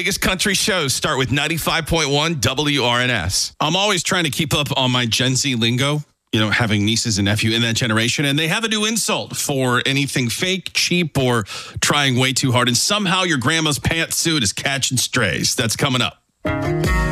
biggest country shows start with 95.1 WRNS. I'm always trying to keep up on my Gen Z lingo, having nieces and nephew in that generation, and they have a new insult for anything fake, cheap, or trying way too hard. And somehow your grandma's pantsuit is catching strays. That's coming up.